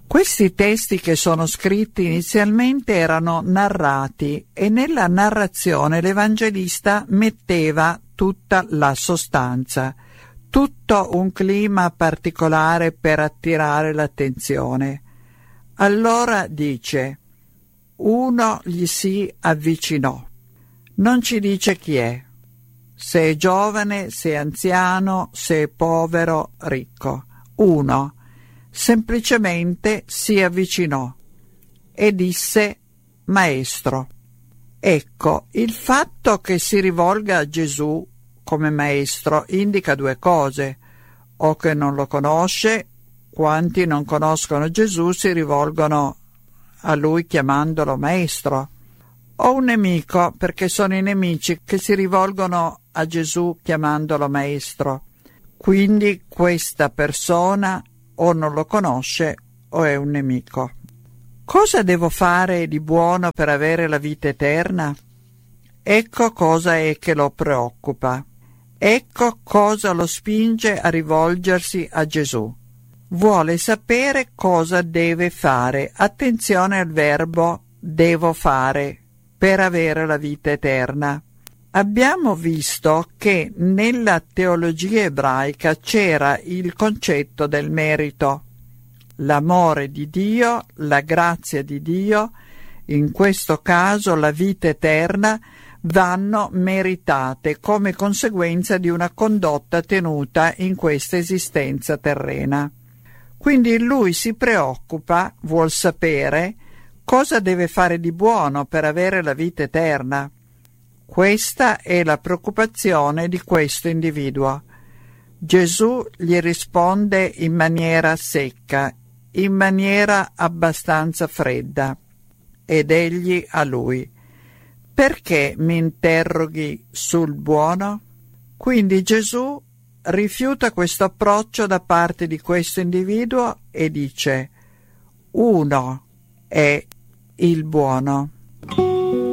Questi testi che sono scritti inizialmente erano narrati e nella narrazione l'Evangelista metteva tutta la sostanza, tutto un clima particolare per attirare l'attenzione. Allora dice: uno gli si avvicinò. Non ci dice chi è, se è giovane, se è anziano, se è povero, ricco. Uno semplicemente si avvicinò e disse: Maestro. Ecco, il fatto che si rivolga a Gesù come maestro indica due cose: o che non lo conosce, quanti non conoscono Gesù si rivolgono a lui chiamandolo maestro, o un nemico, perché sono i nemici che si rivolgono a Gesù chiamandolo maestro. Quindi questa persona o non lo conosce o è un nemico. Cosa devo fare di buono per avere la vita eterna? Ecco cosa è che lo preoccupa. Ecco cosa lo spinge a rivolgersi a Gesù. Vuole sapere cosa deve fare. Attenzione al verbo devo fare per avere la vita eterna. Abbiamo visto che nella teologia ebraica c'era il concetto del merito, l'amore di Dio, la grazia di Dio, in questo caso la vita eterna, vanno meritate come conseguenza di una condotta tenuta in questa esistenza terrena. Quindi lui si preoccupa, vuol sapere cosa deve fare di buono per avere la vita eterna. Questa è la preoccupazione di questo individuo. Gesù gli risponde in maniera secca, in maniera abbastanza fredda, ed egli a lui: perché mi interroghi sul buono? Quindi Gesù rifiuta questo approccio da parte di questo individuo e dice: uno è il buono.